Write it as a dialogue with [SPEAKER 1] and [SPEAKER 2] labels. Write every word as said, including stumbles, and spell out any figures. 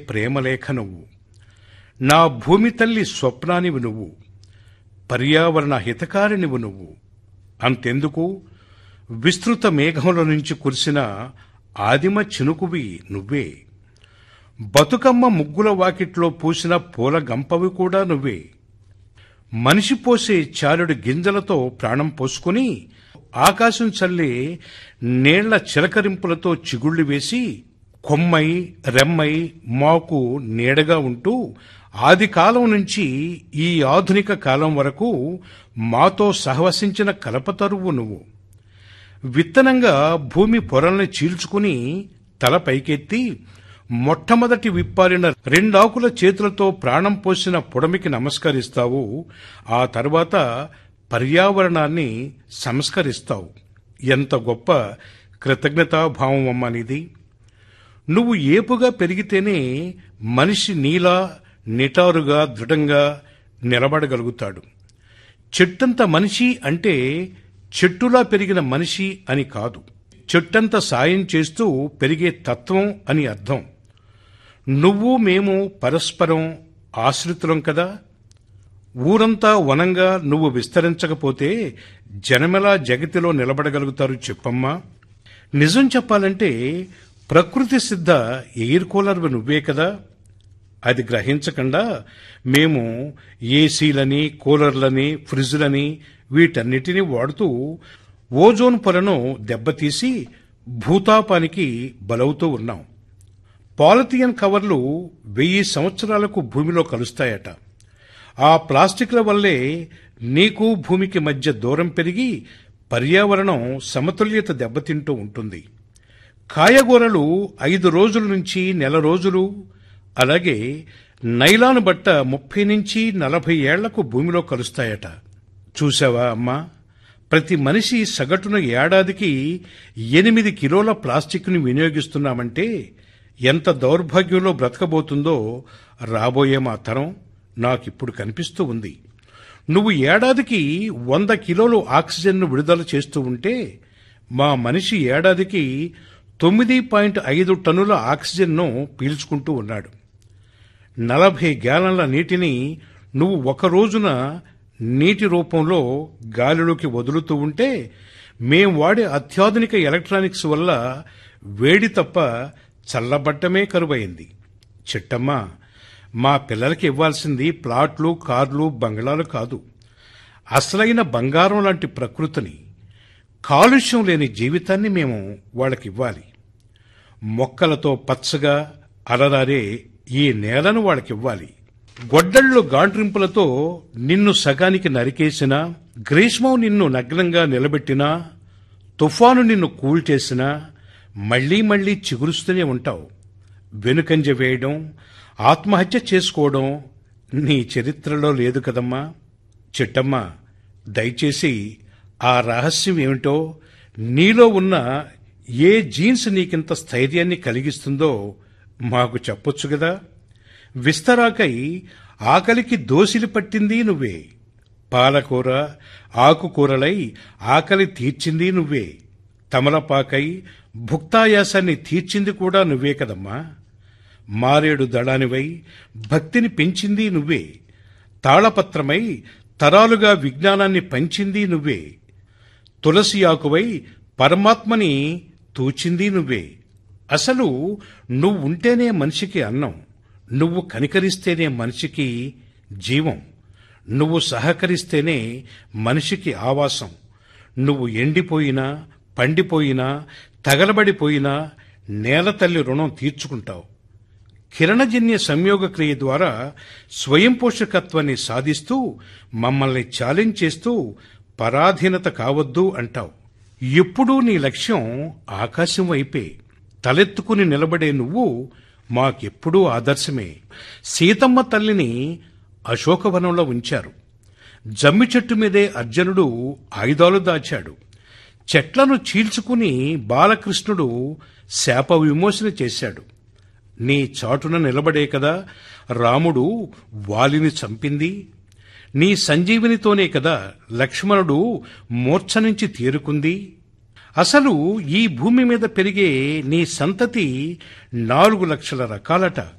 [SPEAKER 1] ప్రేమలేఖ నువ్వు, నా భూమి తల్లి స్వప్నానివి నువ్వు, పర్యావరణ హితకారినివు నువ్వు. అంతెందుకు, విస్తృత మేఘముల నుంచి కురిసిన ఆదిమ చినుకువి నువ్వే. బతుకమ్మ ముగ్గుల వాకిట్లో పూసిన పూల గంపవి కూడా నువ్వే. మనిషి పోసే చారుడి గింజలతో ప్రాణం పోసుకుని ఆకాశం చల్లే నీళ్ల చిలకరింపులతో చిగుళ్లు వేసి కొమ్మై రెమ్మై మాకు నీడగా ఉంటూ ఆది కాలం నుంచి ఈ ఆధునిక కాలం వరకు మాతో సహవసించిన కలపతరువు నువ్వు. విత్తనంగా భూమి పొరల్ని చీల్చుకుని తల పైకెత్తి మొట్టమొదటి విప్పారిన రెండాకుల చేతులతో ప్రాణం పోసిన పుడమికి నమస్కరిస్తావు. ఆ తర్వాత పర్యావరణాన్ని సంస్కరిస్తావు. ఎంత గొప్ప కృతజ్ఞతాభావం అమ్మా నీది. నువ్వు ఏపుగా పెరిగితేనే మనిషి నీలా నిటారుగా దృఢంగా నిలబడగలుగుతాడు. చెట్టంత మనిషి అంటే చెట్టులా పెరిగిన మనిషి అని కాదు, చెట్టంత సాయం చేస్తూ పెరిగే తత్వం అని అర్థం. నువ్వు మేము పరస్పరం ఆశ్రితులం కదా. ఊరంతా వనంగా నువ్వు విస్తరించకపోతే జనమెలా జగతిలో నిలబడగలుగుతారు చెప్పమ్మా. నిజం చెప్పాలంటే ప్రకృతి సిద్ధ ఎయిర్ కూలర్వి నువ్వే కదా. అది గ్రహించకుండా మేము ఏసీలని కూలర్లని ఫ్రిడ్జ్లని వీటన్నిటినీ వాడుతూ ఓజోన్ పొరను దెబ్బతీసి భూతాపానికి బలవుతూ ఉన్నాం. పాలిథియన్ కవర్లు వెయ్యి సంవత్సరాలకు భూమిలో కలుస్తాయట. ఆ ప్లాస్టిక్ల వల్లే నీకు భూమికి మధ్య దూరం పెరిగి పర్యావరణం సమతుల్యత దెబ్బతింటూ ఉంటుంది. కాయగూరలు ఐదు రోజుల నుంచి నెల రోజులు, అలాగే నైలాన్ బట్ట ముప్పై నుంచి నలభై ఏళ్లకు భూమిలో కలుస్తాయట. చూసావా అమ్మా, ప్రతి మనిషి సగటున ఏడాదికి ఎనిమిది కిలోల ప్లాస్టిక్ను వినియోగిస్తున్నామంటే ఎంత దౌర్భాగ్యంలో బ్రతకబోతుందో రాబోయే మా తరం నాకిప్పుడు కనిపిస్తూ ఉంది. నువ్వు ఏడాదికి వంద కిలోలు ఆక్సిజన్ను విడుదల చేస్తూ ఉంటే మా మనిషి ఏడాదికి తొమ్మిది పాయింట్ ఐదు టన్నుల ఆక్సిజన్ను పీల్చుకుంటూ ఉన్నాడు. నలభై గ్యాలన్ల నీటిని నువ్వు ఒక రోజున నీటి రూపంలో గాలిలోకి వదులుతూ ఉంటే మేం వాడే అత్యాధునిక ఎలక్ట్రానిక్స్ వల్ల వేడి తప్ప చల్లబట్టమే కరువైంది. చిట్టమ్మ, మా పిల్లలకి ఇవ్వాల్సింది ప్లాట్లు, కార్లు, బంగ్లాలు కాదు, అసలైన బంగారం లాంటి ప్రకృతిని, కాలుష్యం లేని జీవితాన్ని మేము వాళ్ళకివ్వాలి. మొక్కలతో పచ్చగా అలరారే ఈ నేలను వాళ్ళకివ్వాలి. గొడ్డళ్ళు గాండ్రింపులతో నిన్ను సగానికి నరికేసినా, గ్రీష్మం నిన్ను నగ్నంగా నిలబెట్టినా, తుఫాను నిన్ను కూల్చేసినా మళ్లీ మళ్లీ చిగురుస్తూనే ఉంటావు. వెనుకంజ వేయడం, ఆత్మహత్య చేసుకోవడం నీ చరిత్రలో లేదు కదమ్మా. చిట్టమ్మ, దయచేసి ఆ రహస్యం ఏమిటో, నీలో ఉన్న ఏ జీన్స్ నీకింత స్థైర్యాన్ని కలిగిస్తుందో మాకు చెప్పొచ్చు కదా. విస్తరాకై ఆకలికి దోసిలి పట్టింది నువ్వే. పాలకూర ఆకుకూరలై ఆకలి తీర్చింది నువ్వే. తమలపాకై భుక్తాయాసాన్ని తీర్చింది కూడా నువ్వే కదమ్మా. మారేడు దళానివై భక్తిని పెంచింది నువ్వే. తాళపత్రమై తరాలుగా విజ్ఞానాన్ని పంచింది నువ్వే. తులసి ఆకువై పరమాత్మని తూచింది నువ్వే. అసలు నువ్వుంటేనే మనిషికి అన్నం, నువ్వు కనికరిస్తేనే మనిషికి జీవం, నువ్వు సహకరిస్తేనే మనిషికి ఆవాసం. నువ్వు ఎండిపోయినా పండిపోయినా తగలబడిపోయినా నేల తల్లి రుణం తీర్చుకుంటావు. కిరణజన్య సంయోగ క్రియ ద్వారా స్వయం పోషకత్వాన్ని సాధిస్తూ మమ్మల్ని ఛాలెంజ్ చేస్తూ పరాధీనత కావద్దు అంటావు. ఎప్పుడూ నీ లక్ష్యం ఆకాశం వైపే. తలెత్తుకుని నిలబడే నువ్వు మాకెప్పుడూ ఆదర్శమే. సీతమ్మ తల్లిని అశోకవనంలో ఉంచారు. జమ్మి చెట్టు మీదే అర్జునుడు ఆయుధాలు దాచాడు. చెట్లను చీల్చుకుని బాలకృష్ణుడు శాప విమోచన చేశాడు. నీ చాటున నిలబడే కదా రాముడు వాలిని చంపింది. నీ సంజీవినితోనే కదా లక్ష్మణుడు మూర్ఛ నుంచి తేరుకుంది. అసలు ఈ భూమి మీద పెరిగే నీ సంతతి నాలుగు లక్షల రకాలట.